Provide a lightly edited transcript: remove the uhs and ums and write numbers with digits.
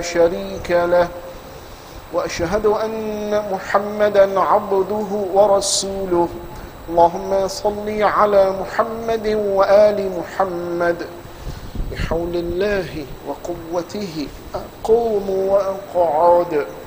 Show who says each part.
Speaker 1: شريك له وأشهد أن محمدا عبده ورسوله اللهم صل على محمد وآل محمد بحول الله وقوته أقوم وأقعد